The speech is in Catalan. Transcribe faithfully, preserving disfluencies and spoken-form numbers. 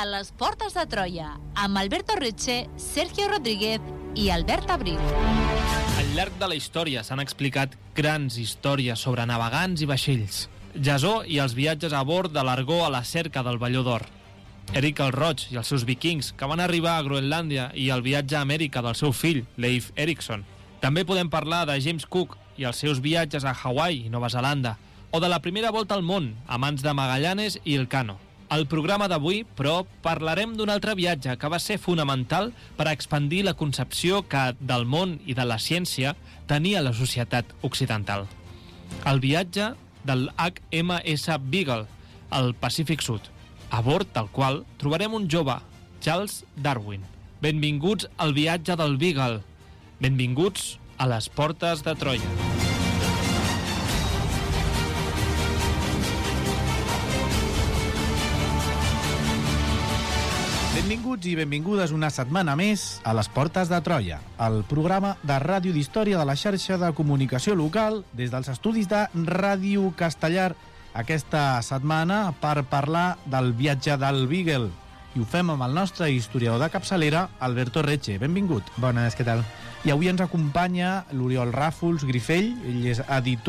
a les portes de Troia, amb Alberto Reche, Sergio Rodríguez i Albert Abril. Al llarg de la història s'han explicat grans històries sobre navegants i vaixells. Jasó i els viatges a bord de l'Argó a la cerca del Velló d'Or. Eric el Roig i els seus vikings, que van arribar a Groenlàndia, i el viatge a Amèrica del seu fill, Leif Erikson. També podem parlar de James Cook i els seus viatges a Hawaii i Nova Zelanda, o de la primera volta al món, a mans de Magallanes i Elcano. Al programa d'avui, però, parlarem d'un altre viatge que va ser fonamental per a expandir la concepció que del món i de la ciència tenia la societat occidental. El viatge del H M S Beagle, al Pacífic Sud, a bord del qual trobarem un jove, Charles Darwin. Benvinguts al viatge del Beagle. Benvinguts a les portes de Troia. Benvinguts i benvingudes una setmana més a les portes de Troia, el programa de ràdio d'història de la xarxa de comunicació local des dels estudis de Ràdio Castellar aquesta setmana per parlar del viatge del Beagle. I ho fem amb el nostre historiador de capçalera, Alberto Reche. Benvingut. Bones, què tal? I avui ens acompanya l'Oriol Ràfols Grifell, ell és editor